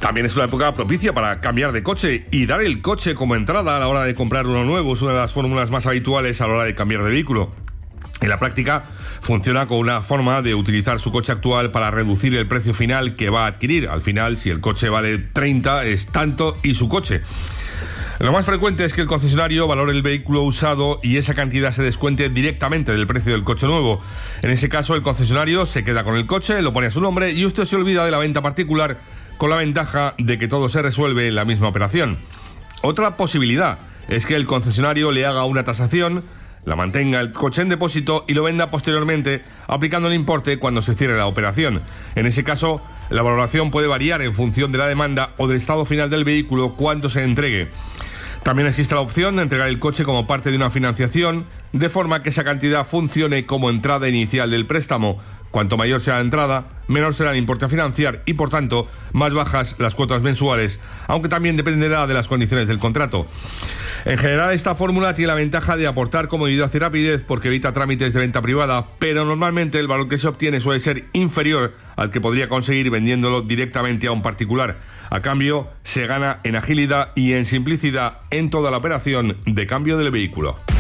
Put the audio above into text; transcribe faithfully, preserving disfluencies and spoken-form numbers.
También es una época propicia para cambiar de coche y dar el coche como entrada a la hora de comprar uno nuevo. Es una de las fórmulas más habituales a la hora de cambiar de vehículo. En la práctica funciona como una forma de utilizar su coche actual para reducir el precio final que va a adquirir. Al final, si el coche vale treinta, es tanto y su coche. Lo más frecuente es que el concesionario valore el vehículo usado y esa cantidad se descuente directamente del precio del coche nuevo. En ese caso, el concesionario se queda con el coche, lo pone a su nombre y usted se olvida de la venta particular, con la ventaja de que todo se resuelve en la misma operación. Otra posibilidad es que el concesionario le haga una tasación, la mantenga el coche en depósito y lo venda posteriormente, aplicando el importe cuando se cierre la operación. En ese caso, la valoración puede variar en función de la demanda o del estado final del vehículo cuando se entregue. También existe la opción de entregar el coche como parte de una financiación, de forma que esa cantidad funcione como entrada inicial del préstamo. Cuanto mayor sea la entrada, menor será el importe a financiar y, por tanto, más bajas las cuotas mensuales, aunque también dependerá de las condiciones del contrato. En general, esta fórmula tiene la ventaja de aportar comodidad y rapidez porque evita trámites de venta privada, pero normalmente el valor que se obtiene suele ser inferior al que podría conseguir vendiéndolo directamente a un particular. A cambio, se gana en agilidad y en simplicidad en toda la operación de cambio del vehículo.